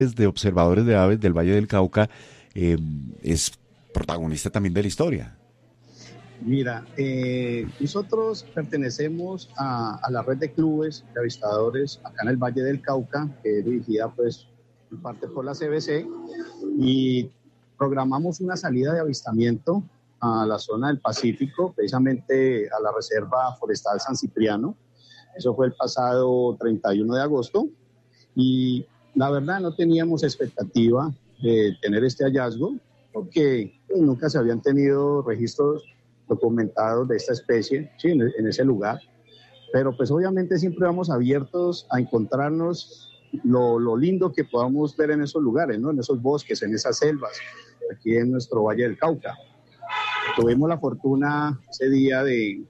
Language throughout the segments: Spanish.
de observadores de aves del Valle del Cauca, eh, es protagonista también de la historia. Mira, nosotros pertenecemos a la red de clubes de avistadores acá en el Valle del Cauca, que es dirigida pues en parte por la CBC, y programamos una salida de avistamiento a la zona del Pacífico, precisamente a la Reserva Forestal San Cipriano. Eso fue el pasado 31 de agosto, y la verdad no teníamos expectativa de tener este hallazgo, porque pues, nunca se habían tenido registros documentados de esta especie, sí, en ese lugar, pero pues obviamente siempre vamos abiertos a encontrarnos lo lindo que podamos ver en esos lugares, ¿no? En esos bosques, en esas selvas, aquí en nuestro Valle del Cauca. Tuvimos la fortuna ese día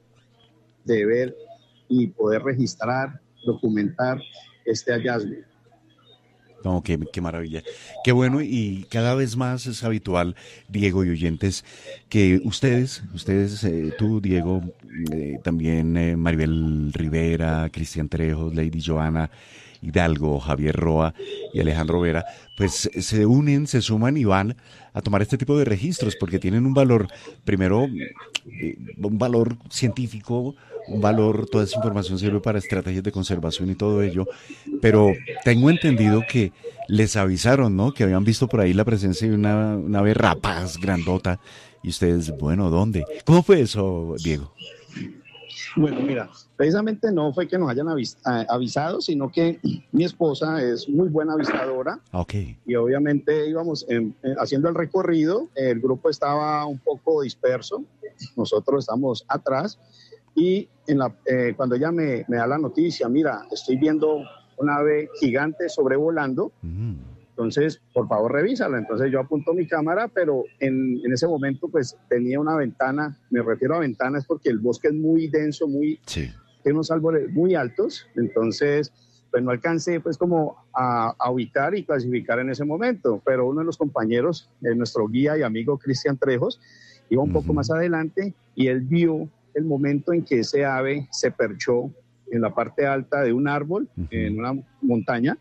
de ver y poder registrar, documentar este hallazgo. No, qué maravilla. Qué bueno, y cada vez más es habitual, Diego y oyentes, que ustedes, tú, Diego, también Maribel Rivera, Cristian Trejos, Lady Joana Hidalgo, Javier Roa y Alejandro Vera, pues se unen, se suman y van a tomar este tipo de registros porque tienen un valor, primero, un valor científico, un valor, toda esa información sirve para estrategias de conservación y todo ello, pero tengo entendido que les avisaron, ¿no? Que habían visto por ahí la presencia de una ave rapaz grandota y ustedes, bueno, ¿dónde? ¿Cómo fue eso, Diego? Bueno, mira, precisamente no fue que nos hayan avisado, sino que mi esposa es muy buena avistadora. Okay. Y obviamente íbamos haciendo el recorrido, el grupo estaba un poco disperso, nosotros estamos atrás y cuando ella me da la noticia, mira, estoy viendo una ave gigante sobrevolando, entonces por favor revísala. Entonces yo apunto mi cámara, pero en ese momento pues tenía una ventana, me refiero a ventanas porque el bosque es muy denso, sí, tiene unos árboles muy altos, entonces pues no alcancé pues como a ubicar y clasificar en ese momento, pero uno de los compañeros, nuestro guía y amigo Cristian Trejos, iba un poco más adelante y él vio el momento en que ese ave se perchó en la parte alta de un árbol, en una montaña,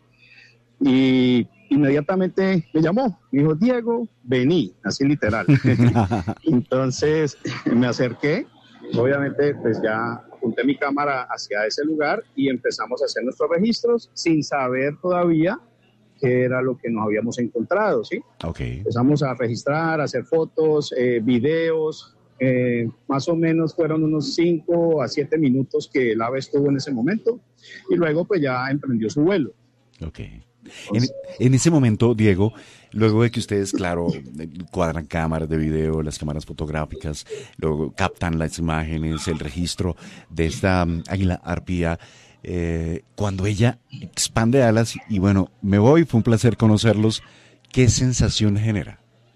y inmediatamente me llamó, me dijo, Diego, vení, así literal. Entonces me acerqué, obviamente pues ya apunté mi cámara hacia ese lugar y empezamos a hacer nuestros registros sin saber todavía qué era lo que nos habíamos encontrado, ¿sí? Okay. Empezamos a registrar, a hacer fotos, videos, más o menos fueron unos 5 a 7 minutos que el ave estuvo en ese momento y luego pues ya emprendió su vuelo. Okay. En ese momento, Diego, luego de que ustedes, claro, cuadran cámaras de video, las cámaras fotográficas, luego captan las imágenes, el registro de esta águila arpía, cuando ella expande alas y bueno, me voy, fue un placer conocerlos, ¿qué sensación genera?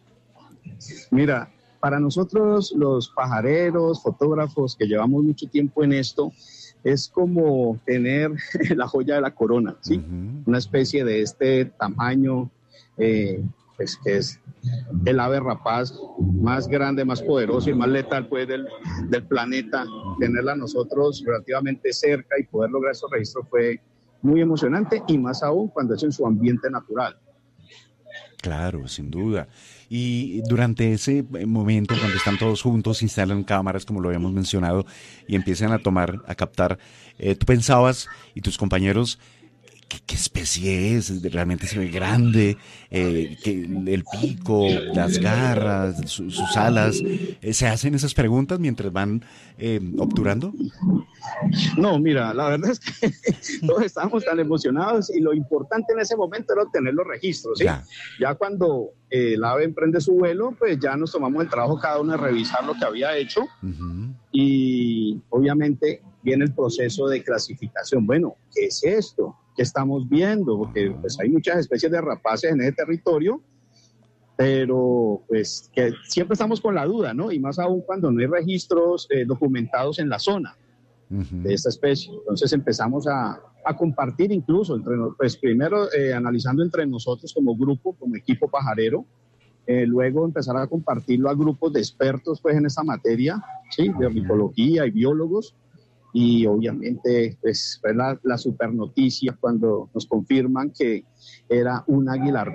Mira, para nosotros los pajareros, fotógrafos que llevamos mucho tiempo en esto, es como tener la joya de la corona, ¿sí? Una especie de este tamaño, pues que es el ave rapaz más grande, más poderoso y más letal pues del planeta. Tenerla nosotros relativamente cerca y poder lograr esos registros fue muy emocionante y más aún cuando es en su ambiente natural. Claro, sin duda. Y durante ese momento, cuando están todos juntos, instalan cámaras, como lo habíamos mencionado, y empiezan a tomar, a captar, tú pensabas, y tus compañeros, ¿qué especie es? Realmente se ve grande, el pico, las garras, sus alas. ¿Se hacen esas preguntas mientras van obturando? No, mira, la verdad es que todos estábamos tan emocionados y lo importante en ese momento era obtener los registros, ¿sí? Ya cuando el ave emprende su vuelo, pues ya nos tomamos el trabajo cada uno de revisar lo que había hecho y obviamente viene el proceso de clasificación. Bueno, ¿qué es esto? ¿Qué estamos viendo? Porque pues hay muchas especies de rapaces en ese territorio, pero pues que siempre estamos con la duda, ¿no? Y más aún cuando no hay registros documentados en la zona de esta especie. Entonces empezamos a compartir incluso, pues primero analizando entre nosotros como grupo, como equipo pajarero, luego empezar a compartirlo a grupos de expertos pues en esta materia, ¿sí? De ornitología y biólogos, y obviamente pues fue la super noticia cuando nos confirman que era un águila